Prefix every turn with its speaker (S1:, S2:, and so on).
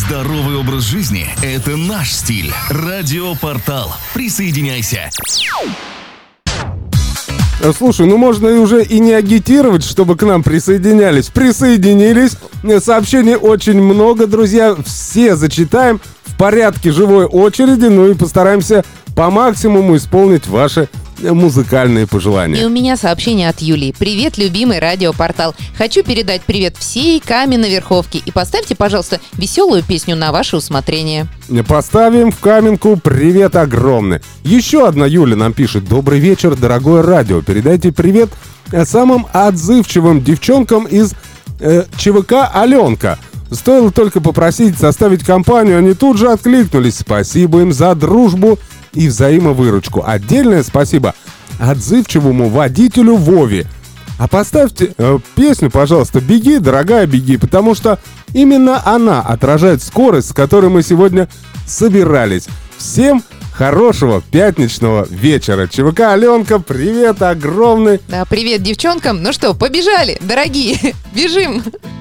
S1: Здоровый образ жизни – это наш стиль. Радиопортал. Присоединяйся.
S2: Слушай, можно уже и не агитировать, чтобы к нам присоединялись. Присоединились. Сообщений очень много, друзья. Все зачитаем в порядке живой очереди. Ну и постараемся по максимуму исполнить ваши музыкальные пожелания.
S3: И у меня сообщение от Юлии. Привет, любимый радиопортал. Хочу передать привет всей Каменно-Верховке. И поставьте, пожалуйста, веселую песню на ваше усмотрение.
S2: Поставим в Каменку привет огромный. Еще одна Юля нам пишет. Добрый вечер, дорогое радио. Передайте привет самым отзывчивым девчонкам из ЧВК «Аленка». Стоило только попросить составить компанию, они тут же откликнулись. Спасибо им за дружбу и взаимовыручку. Отдельное спасибо отзывчивому водителю Вове. А поставьте песню, пожалуйста, «Беги, дорогая, беги», потому что именно она отражает скорость, с которой мы сегодня собирались. Всем хорошего пятничного вечера. ЧВК «Аленка», привет огромный.
S3: Да, привет девчонкам. Ну что, побежали, дорогие, бежим.